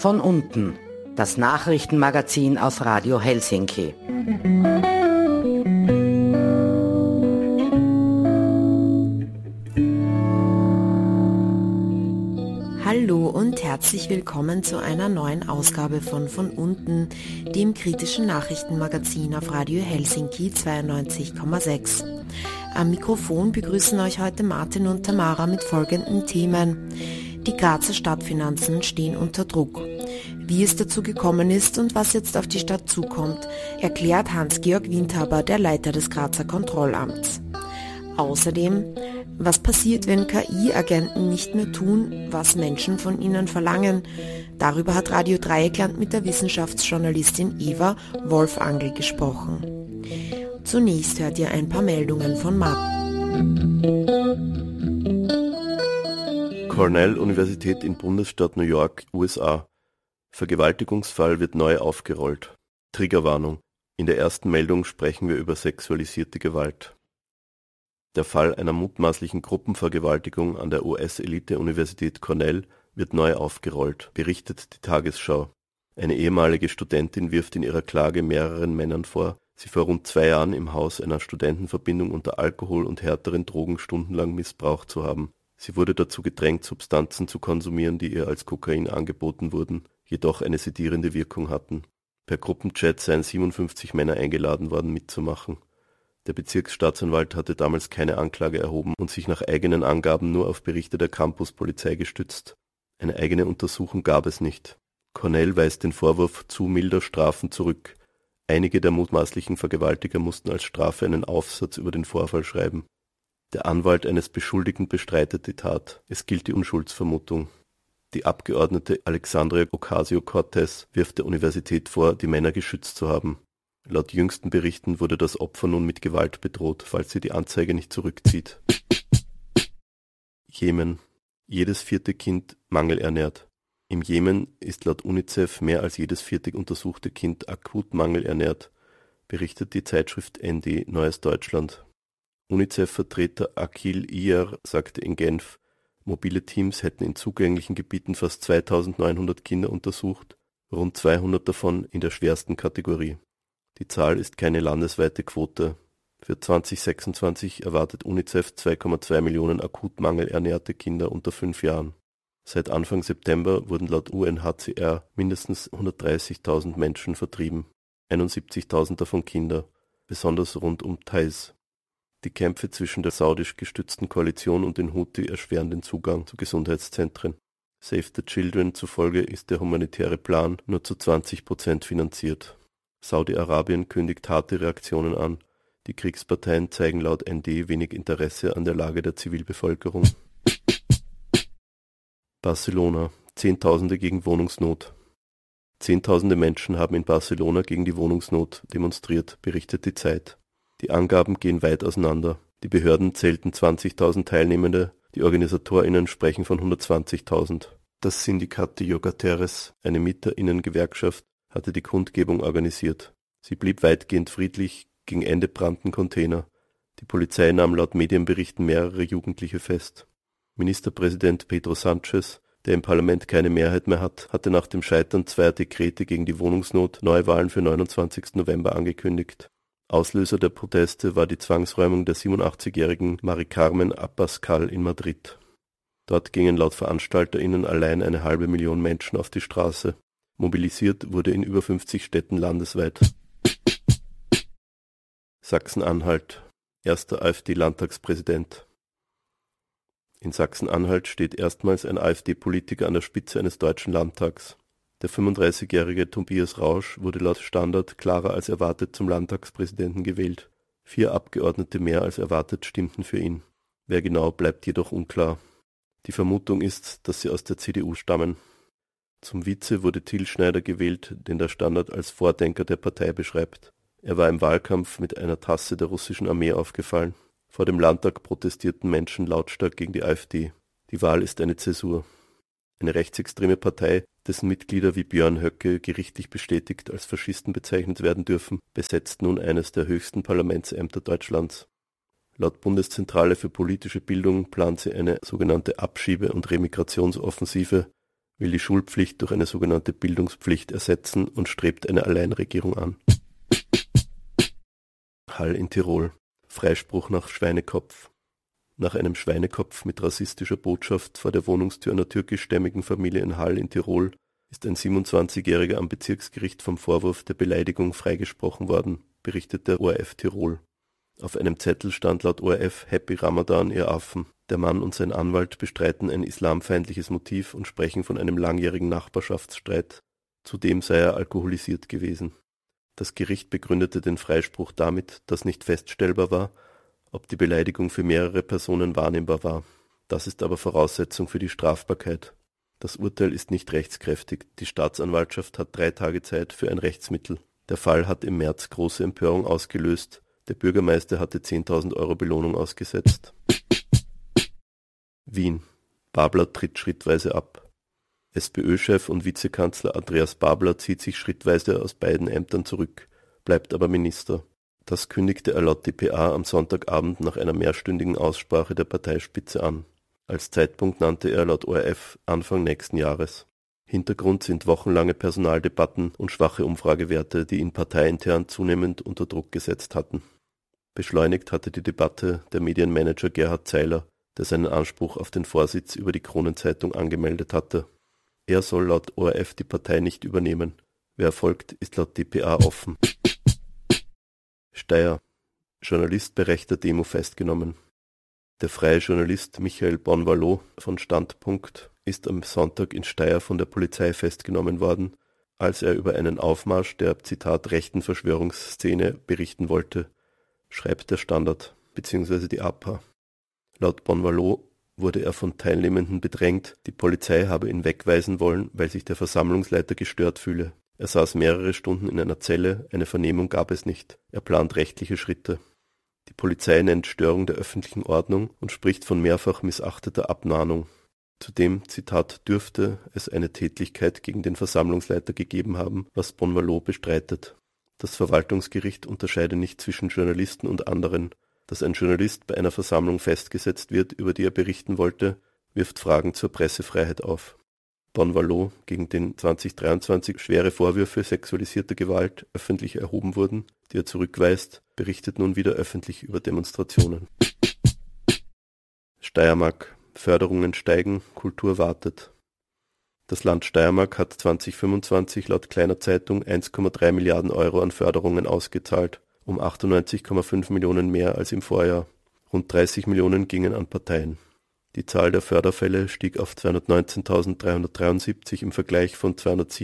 Von unten, das Nachrichtenmagazin auf Radio Helsinki. Hallo und herzlich willkommen zu einer neuen Ausgabe von unten, dem kritischen Nachrichtenmagazin auf Radio Helsinki 92,6. Am Mikrofon begrüßen euch heute Martin und Tamara mit folgenden Themen. Die Grazer Stadtfinanzen stehen unter Druck. Wie es dazu gekommen ist und was jetzt auf die Stadt zukommt, erklärt Hans-Georg Windhaber, der Leiter des Grazer Kontrollamts. Außerdem, was passiert, wenn KI-Agenten nicht mehr tun, was Menschen von ihnen verlangen? Darüber hat Radio Dreieckland mit der Wissenschaftsjournalistin Eva Wolfangel gesprochen. Zunächst hört ihr ein paar Meldungen von Martin. Cornell-Universität in Bundesstaat New York, USA. Vergewaltigungsfall wird neu aufgerollt. Triggerwarnung. In der ersten Meldung sprechen wir über sexualisierte Gewalt. Der Fall einer mutmaßlichen Gruppenvergewaltigung an der US-Elite-Universität Cornell wird neu aufgerollt, berichtet die Tagesschau. Eine ehemalige Studentin wirft in ihrer Klage mehreren Männern vor, sie vor rund 2 Jahren im Haus einer Studentenverbindung unter Alkohol und härteren Drogen stundenlang missbraucht zu haben. Sie wurde dazu gedrängt, Substanzen zu konsumieren, die ihr als Kokain angeboten wurden, jedoch eine sedierende Wirkung hatten. Per Gruppenchat seien 57 Männer eingeladen worden, mitzumachen. Der Bezirksstaatsanwalt hatte damals keine Anklage erhoben und sich nach eigenen Angaben nur auf Berichte der Campuspolizei gestützt. Eine eigene Untersuchung gab es nicht. Cornell weist den Vorwurf zu milder Strafen zurück. Einige der mutmaßlichen Vergewaltiger mussten als Strafe einen Aufsatz über den Vorfall schreiben. Der Anwalt eines Beschuldigten bestreitet die Tat. Es gilt die Unschuldsvermutung. Die Abgeordnete Alexandria Ocasio-Cortez wirft der Universität vor, die Männer geschützt zu haben. Laut jüngsten Berichten wurde das Opfer nun mit Gewalt bedroht, falls sie die Anzeige nicht zurückzieht. Jemen. Jedes 4. Kind mangelernährt. Im Jemen ist laut UNICEF mehr als jedes 4. untersuchte Kind akut mangelernährt, berichtet die Zeitschrift ND Neues Deutschland. UNICEF-Vertreter Akil Iyar sagte in Genf, mobile Teams hätten in zugänglichen Gebieten fast 2900 Kinder untersucht, rund 200 davon in der schwersten Kategorie. Die Zahl ist keine landesweite Quote. Für 2026 erwartet UNICEF 2,2 Millionen akut mangelernährte Kinder unter 5 Jahren. Seit Anfang September wurden laut UNHCR mindestens 130.000 Menschen vertrieben, 71.000 davon Kinder, besonders rund um Taiz. Die Kämpfe zwischen der saudisch gestützten Koalition und den Houthi erschweren den Zugang zu Gesundheitszentren. Save the Children zufolge ist der humanitäre Plan nur zu 20% finanziert. Saudi-Arabien kündigt harte Reaktionen an. Die Kriegsparteien zeigen laut ND wenig Interesse an der Lage der Zivilbevölkerung. Barcelona. Zehntausende gegen Wohnungsnot. Zehntausende Menschen haben in Barcelona gegen die Wohnungsnot demonstriert, berichtet die Zeit. Die Angaben gehen weit auseinander. Die Behörden zählten 20.000 Teilnehmende, die OrganisatorInnen sprechen von 120.000. Das Sindicat de Llogateres, eine MieterInnen-Gewerkschaft, hatte die Kundgebung organisiert. Sie blieb weitgehend friedlich, gegen Ende brannten Container. Die Polizei nahm laut Medienberichten mehrere Jugendliche fest. Ministerpräsident Pedro Sánchez, der im Parlament keine Mehrheit mehr hat, hatte nach dem Scheitern 2 Dekrete gegen die Wohnungsnot Neuwahlen für 29. November angekündigt. Auslöser der Proteste war die Zwangsräumung der 87-jährigen Mari Carmen Abascal in Madrid. Dort gingen laut VeranstalterInnen allein 500.000 Menschen auf die Straße. Mobilisiert wurde in über 50 Städten landesweit. Sachsen-Anhalt. Erster AfD-Landtagspräsident. In Sachsen-Anhalt steht erstmals ein AfD-Politiker an der Spitze eines deutschen Landtags. Der 35-jährige Tobias Rausch wurde laut Standard klarer als erwartet zum Landtagspräsidenten gewählt. 4 Abgeordnete mehr als erwartet stimmten für ihn. Wer genau, bleibt jedoch unklar. Die Vermutung ist, dass sie aus der CDU stammen. Zum Vize wurde Till Schneider gewählt, den der Standard als Vordenker der Partei beschreibt. Er war im Wahlkampf mit einer Tasse der russischen Armee aufgefallen. Vor dem Landtag protestierten Menschen lautstark gegen die AfD. Die Wahl ist eine Zäsur. Eine rechtsextreme Partei, dessen Mitglieder wie Björn Höcke gerichtlich bestätigt als Faschisten bezeichnet werden dürfen, besetzt nun eines der höchsten Parlamentsämter Deutschlands. Laut Bundeszentrale für politische Bildung plant sie eine sogenannte Abschiebe- und Remigrationsoffensive, will die Schulpflicht durch eine sogenannte Bildungspflicht ersetzen und strebt eine Alleinregierung an. Hall in Tirol. Freispruch nach Schweinekopf. Nach einem Schweinekopf mit rassistischer Botschaft vor der Wohnungstür einer türkischstämmigen Familie in Hall in Tirol ist ein 27-Jähriger am Bezirksgericht vom Vorwurf der Beleidigung freigesprochen worden, berichtet der ORF Tirol. Auf einem Zettel stand laut ORF Happy Ramadan, ihr Affen. Der Mann und sein Anwalt bestreiten ein islamfeindliches Motiv und sprechen von einem langjährigen Nachbarschaftsstreit. Zudem sei er alkoholisiert gewesen. Das Gericht begründete den Freispruch damit, dass nicht feststellbar war, ob die Beleidigung für mehrere Personen wahrnehmbar war. Das ist aber Voraussetzung für die Strafbarkeit. Das Urteil ist nicht rechtskräftig. Die Staatsanwaltschaft hat 3 Tage Zeit für ein Rechtsmittel. Der Fall hat im März große Empörung ausgelöst. Der Bürgermeister hatte 10.000 Euro Belohnung ausgesetzt. Wien. Babler tritt schrittweise ab. SPÖ-Chef und Vizekanzler Andreas Babler zieht sich schrittweise aus beiden Ämtern zurück, bleibt aber Minister. Das kündigte er laut dpa am Sonntagabend nach einer mehrstündigen Aussprache der Parteispitze an. Als Zeitpunkt nannte er laut ORF Anfang nächsten Jahres. Hintergrund sind wochenlange Personaldebatten und schwache Umfragewerte, die ihn parteiintern zunehmend unter Druck gesetzt hatten. Beschleunigt hatte die Debatte der Medienmanager Gerhard Zeiler, der seinen Anspruch auf den Vorsitz über die Kronenzeitung angemeldet hatte. Er soll laut ORF die Partei nicht übernehmen. Wer folgt, ist laut dpa offen. Steyr. Journalist bei rechter Demo festgenommen. Der freie Journalist Michael Bonvalot von Standpunkt ist am Sonntag in Steyr von der Polizei festgenommen worden, als er über einen Aufmarsch der, Zitat, rechten Verschwörungsszene berichten wollte, schreibt der Standard bzw. die APA. Laut Bonvalot wurde er von Teilnehmenden bedrängt, die Polizei habe ihn wegweisen wollen, weil sich der Versammlungsleiter gestört fühle. Er saß mehrere Stunden in einer Zelle, eine Vernehmung gab es nicht. Er plant rechtliche Schritte. Die Polizei nennt Störung der öffentlichen Ordnung und spricht von mehrfach missachteter Abmahnung. Zudem, Zitat, dürfte es eine Tätlichkeit gegen den Versammlungsleiter gegeben haben, was Bonvalot bestreitet. Das Verwaltungsgericht unterscheide nicht zwischen Journalisten und anderen. Dass ein Journalist bei einer Versammlung festgesetzt wird, über die er berichten wollte, wirft Fragen zur Pressefreiheit auf. Bonvalot, gegen den 2023 schwere Vorwürfe sexualisierter Gewalt öffentlich erhoben wurden, die er zurückweist, berichtet nun wieder öffentlich über Demonstrationen. Steiermark. Förderungen steigen, Kultur wartet. Das Land Steiermark hat 2025 laut Kleiner Zeitung 1,3 Milliarden Euro an Förderungen ausgezahlt, um 98,5 Millionen mehr als im Vorjahr. Rund 30 Millionen gingen an Parteien. Die Zahl der Förderfälle stieg auf 219.373 im Vergleich von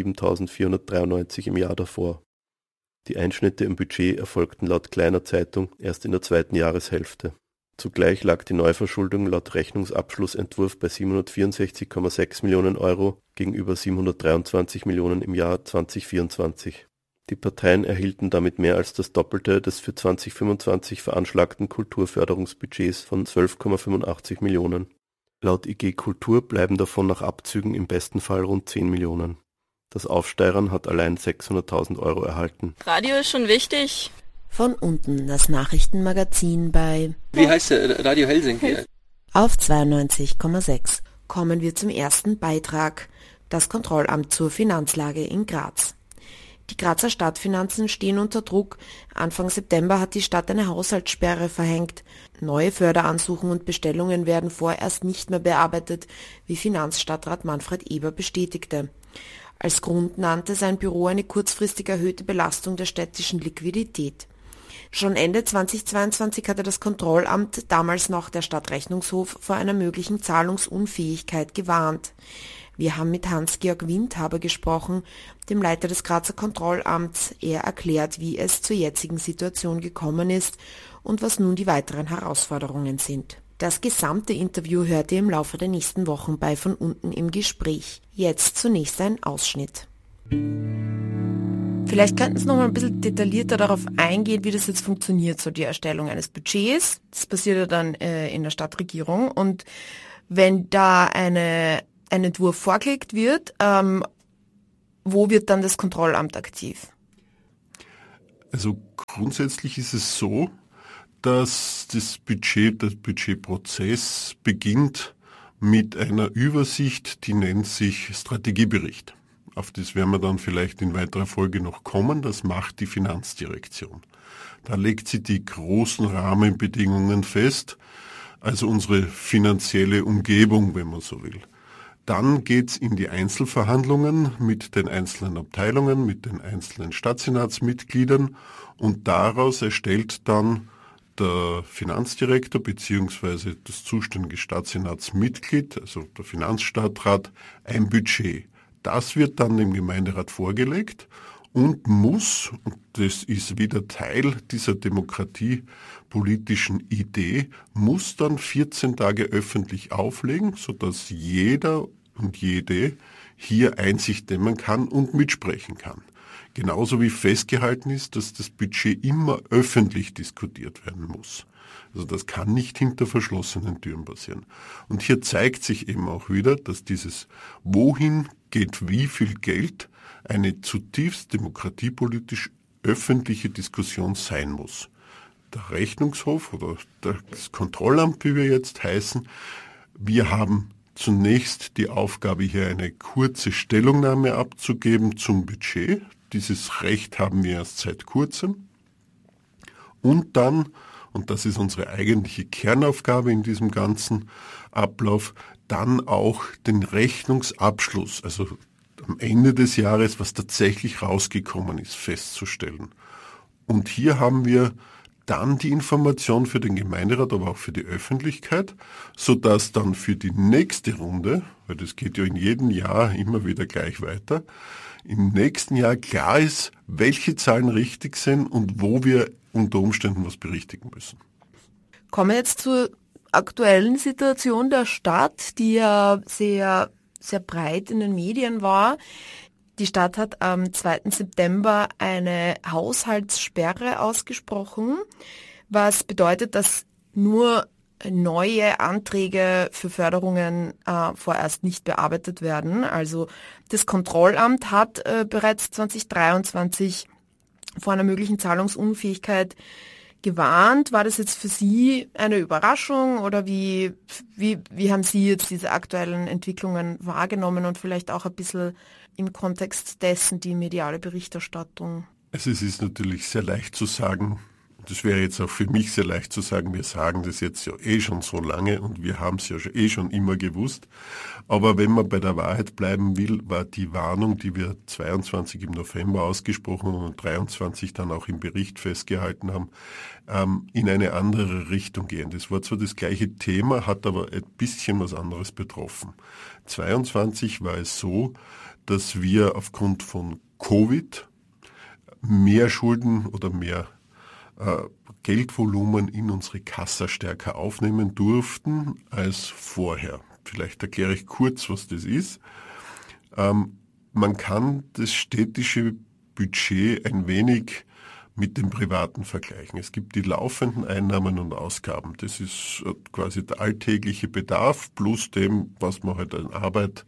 207.493 im Jahr davor. Die Einschnitte im Budget erfolgten laut Kleiner Zeitung erst in der zweiten Jahreshälfte. Zugleich lag die Neuverschuldung laut Rechnungsabschlussentwurf bei 764,6 Millionen Euro gegenüber 723 Millionen im Jahr 2024. Die Parteien erhielten damit mehr als das Doppelte des für 2025 veranschlagten Kulturförderungsbudgets von 12,85 Millionen. Laut IG Kultur bleiben davon nach Abzügen im besten Fall rund 10 Millionen. Das Aufsteirern hat allein 600.000 Euro erhalten. Radio ist schon wichtig. Von unten das Nachrichtenmagazin bei... Wie heißt der? Radio Helsinki. Auf 92,6 kommen wir zum ersten Beitrag. Das Kontrollamt zur Finanzlage in Graz. Die Grazer Stadtfinanzen stehen unter Druck. Anfang September hat die Stadt eine Haushaltssperre verhängt. Neue Förderansuchen und Bestellungen werden vorerst nicht mehr bearbeitet, wie Finanzstadtrat Manfred Eber bestätigte. Als Grund nannte sein Büro eine kurzfristig erhöhte Belastung der städtischen Liquidität. Schon Ende 2022 hatte das Kontrollamt, damals noch der Stadtrechnungshof, vor einer möglichen Zahlungsunfähigkeit gewarnt. Wir haben mit Hans-Georg Windhaber gesprochen, dem Leiter des Grazer Kontrollamts. Er erklärt, wie es zur jetzigen Situation gekommen ist und was nun die weiteren Herausforderungen sind. Das gesamte Interview hört ihr im Laufe der nächsten Wochen bei Von unten im Gespräch. Jetzt zunächst ein Ausschnitt. Vielleicht könnten Sie noch mal ein bisschen detaillierter darauf eingehen, wie das jetzt funktioniert, so die Erstellung eines Budgets. Das passiert ja dann in der Stadtregierung. Und wenn da ein Entwurf vorgelegt wird, wo wird dann das Kontrollamt aktiv? Also grundsätzlich ist es so, dass der Budgetprozess beginnt mit einer Übersicht, die nennt sich Strategiebericht. Auf das werden wir dann vielleicht in weiterer Folge noch kommen. Das macht die Finanzdirektion. Da legt sie die großen Rahmenbedingungen fest, also unsere finanzielle Umgebung, wenn man so will. Dann geht's in die Einzelverhandlungen mit den einzelnen Abteilungen, mit den einzelnen Stadtsenatsmitgliedern und daraus erstellt dann der Finanzdirektor bzw. das zuständige Stadtsenatsmitglied, also der Finanzstadtrat, ein Budget. Das wird dann dem Gemeinderat vorgelegt und muss, und das ist wieder Teil dieser demokratiepolitischen Idee, muss dann 14 Tage öffentlich auflegen, sodass jeder und jede hier Einsicht nehmen kann und mitsprechen kann. Genauso wie festgehalten ist, dass das Budget immer öffentlich diskutiert werden muss. Also das kann nicht hinter verschlossenen Türen passieren. Und hier zeigt sich eben auch wieder, dass dieses wohin geht wie viel Geld eine zutiefst demokratiepolitisch öffentliche Diskussion sein muss. Der Rechnungshof oder das Kontrollamt, wie wir jetzt heißen, wir haben zunächst die Aufgabe, hier eine kurze Stellungnahme abzugeben zum Budget. Dieses Recht haben wir erst seit kurzem. Und dann, und das ist unsere eigentliche Kernaufgabe in diesem ganzen Ablauf, dann auch den Rechnungsabschluss, also am Ende des Jahres, was tatsächlich rausgekommen ist, festzustellen. Und hier haben wir dann die Information für den Gemeinderat, aber auch für die Öffentlichkeit, sodass dann für die nächste Runde, weil das geht ja in jedem Jahr immer wieder gleich weiter, im nächsten Jahr klar ist, welche Zahlen richtig sind und wo wir unter Umständen was berichtigen müssen. Kommen wir jetzt zur aktuellen Situation der Stadt, die ja sehr, sehr breit in den Medien war. Die Stadt hat am 2. September eine Haushaltssperre ausgesprochen, was bedeutet, dass nur neue Anträge für Förderungen vorerst nicht bearbeitet werden. Also das Kontrollamt hat bereits 2023 vor einer möglichen Zahlungsunfähigkeit gewarnt. War das jetzt für Sie eine Überraschung oder wie haben Sie jetzt diese aktuellen Entwicklungen wahrgenommen und vielleicht auch ein bisschen im Kontext dessen die mediale Berichterstattung? Also es ist natürlich sehr leicht zu sagen, das wäre jetzt auch für mich sehr leicht zu sagen, wir sagen das jetzt ja schon so lange und wir haben es ja schon immer gewusst. Aber wenn man bei der Wahrheit bleiben will, war die Warnung, die wir 22 im November ausgesprochen und 23 dann auch im Bericht festgehalten haben, in eine andere Richtung gehen. Das war zwar das gleiche Thema, hat aber ein bisschen was anderes betroffen. 22 war es so, dass wir aufgrund von Covid mehr Schulden oder mehr Geldvolumen in unsere Kassa stärker aufnehmen durften als vorher. Vielleicht erkläre ich kurz, was das ist. Man kann das städtische Budget ein wenig mit dem privaten vergleichen. Es gibt die laufenden Einnahmen und Ausgaben. Das ist quasi der alltägliche Bedarf plus dem, was man halt an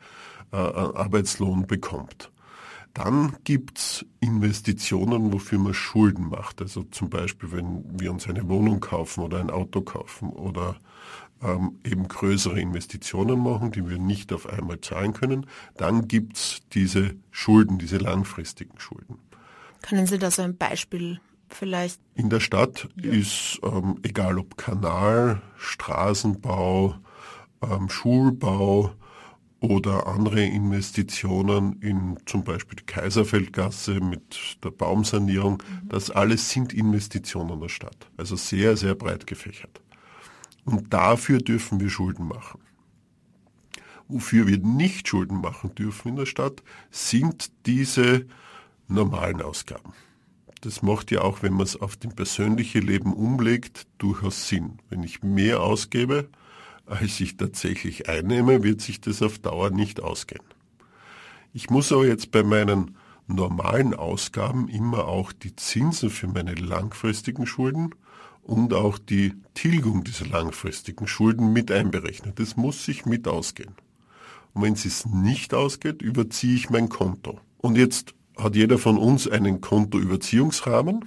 Arbeitslohn bekommt. Dann gibt's Investitionen, wofür man Schulden macht. Also zum Beispiel, wenn wir uns eine Wohnung kaufen oder ein Auto kaufen oder eben größere Investitionen machen, die wir nicht auf einmal zahlen können. Dann gibt's diese Schulden, diese langfristigen Schulden. Können Sie da so ein Beispiel vielleicht? In der Stadt ist, egal ob Kanal, Straßenbau, Schulbau, oder andere Investitionen in zum Beispiel die Kaiserfeldgasse mit der Baumsanierung. Das alles sind Investitionen der Stadt. Also sehr, sehr breit gefächert. Und dafür dürfen wir Schulden machen. Wofür wir nicht Schulden machen dürfen in der Stadt, sind diese normalen Ausgaben. Das macht ja auch, wenn man es auf das persönliche Leben umlegt, durchaus Sinn. Wenn ich mehr ausgebe, als ich tatsächlich einnehme, wird sich das auf Dauer nicht ausgehen. Ich muss aber jetzt bei meinen normalen Ausgaben immer auch die Zinsen für meine langfristigen Schulden und auch die Tilgung dieser langfristigen Schulden mit einberechnen. Das muss sich mit ausgehen. Und wenn es nicht ausgeht, überziehe ich mein Konto. Und jetzt hat jeder von uns einen Kontoüberziehungsrahmen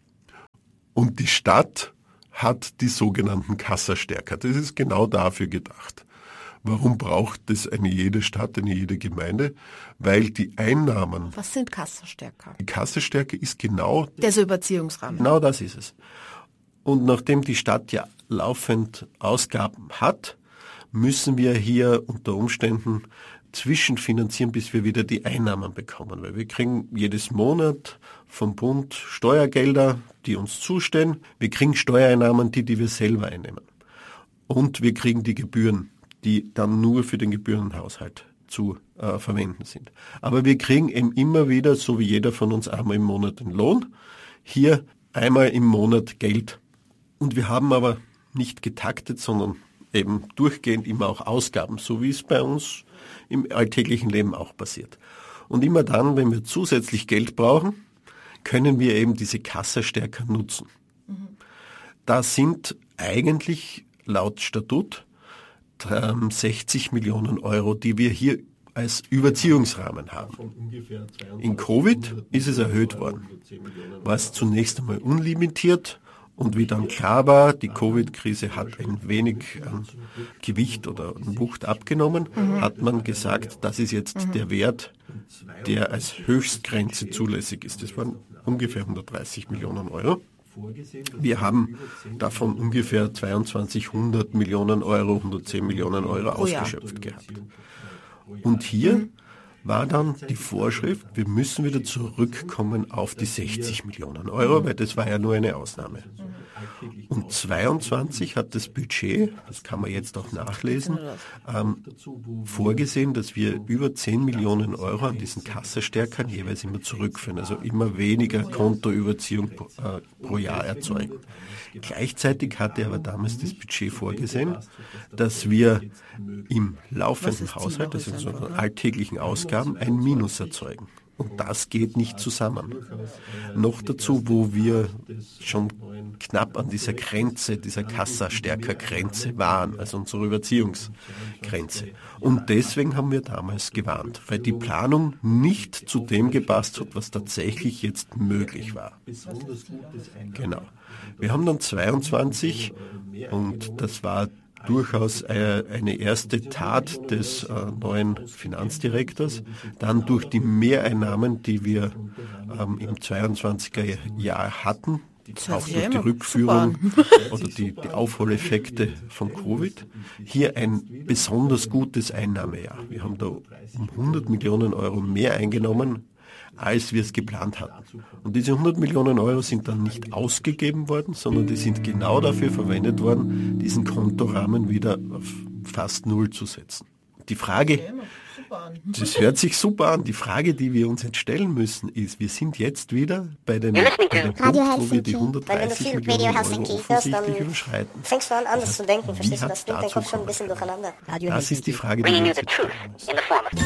und die Stadt hat die sogenannten Kassastärker. Das ist genau dafür gedacht. Warum braucht es eine jede Stadt, eine jede Gemeinde? Weil die Einnahmen... Was sind Kassastärker? Die Kassastärke ist genau... Der Überziehungsrahmen. Genau das ist es. Und nachdem die Stadt ja laufend Ausgaben hat, müssen wir hier unter Umständen zwischenfinanzieren, bis wir wieder die Einnahmen bekommen. Weil wir kriegen jedes Monat vom Bund Steuergelder, die uns zustehen. Wir kriegen Steuereinnahmen, die wir selber einnehmen. Und wir kriegen die Gebühren, die dann nur für den Gebührenhaushalt zu verwenden sind. Aber wir kriegen eben immer wieder, so wie jeder von uns, einmal im Monat den Lohn, hier einmal im Monat Geld. Und wir haben aber nicht getaktet, sondern eben durchgehend immer auch Ausgaben, so wie es bei uns im alltäglichen Leben auch passiert. Und immer dann, wenn wir zusätzlich Geld brauchen, können wir eben diese Kasse stärker nutzen. Da sind eigentlich laut Statut 60 Millionen Euro, die wir hier als Überziehungsrahmen haben. In Covid ist es erhöht worden, war es zunächst einmal unlimitiert. Und wie dann klar war, die Covid-Krise hat ein wenig Gewicht oder Wucht abgenommen, hat man gesagt, das ist jetzt der Wert, der als Höchstgrenze zulässig ist. Das waren ungefähr 130 Millionen Euro. Wir haben davon ungefähr 100 Millionen Euro, 110 Millionen Euro ausgeschöpft gehabt. Und hier war dann die Vorschrift, wir müssen wieder zurückkommen auf die 60 Millionen Euro, weil das war ja nur eine Ausnahme. Und 22 hat das Budget, das kann man jetzt auch nachlesen, vorgesehen, dass wir über 10 Millionen Euro an diesen Kassastärkern jeweils immer zurückführen, also immer weniger Kontoüberziehung pro Jahr erzeugen. Gleichzeitig hatte aber damals das Budget vorgesehen, dass wir im laufenden Haushalt, also in so alltäglichen Ausgaben, ein Minus erzeugen. Und das geht nicht zusammen. Noch dazu, wo wir schon knapp an dieser Grenze, dieser Kassastärker-Grenze waren, also unsere Überziehungsgrenze. Und deswegen haben wir damals gewarnt, weil die Planung nicht zu dem gepasst hat, was tatsächlich jetzt möglich war. Genau. Wir haben dann 22, und das war durchaus eine erste Tat des neuen Finanzdirektors, dann durch die Mehreinnahmen, die wir im 22er Jahr hatten, auch durch die Rückführung oder die Aufholeffekte von Covid, hier ein besonders gutes Einnahmejahr. Wir haben da um 100 Millionen Euro mehr eingenommen, als wir es geplant hatten. Und diese 100 Millionen Euro sind dann nicht ausgegeben worden, sondern die sind genau dafür verwendet worden, diesen Kontorahmen wieder auf fast null zu setzen. Die Frage, das hört sich super an, die Frage, die wir uns jetzt stellen müssen, ist, wir sind jetzt wieder bei dem Punkt, wo wir die 130 Millionen Euro offensichtlich überschreiten. Fängst du an, anders zu denken, verstehst du? Das bringt deinen Kopf schon ein bisschen durcheinander. Das ist die Frage, die wir uns jetzt stellen müssen.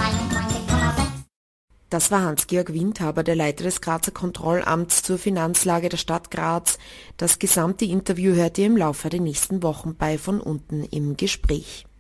Das war Hans-Georg Windhaber, der Leiter des Grazer Kontrollamts zur Finanzlage der Stadt Graz. Das gesamte Interview hört ihr im Laufe der nächsten Wochen bei Von unten im Gespräch.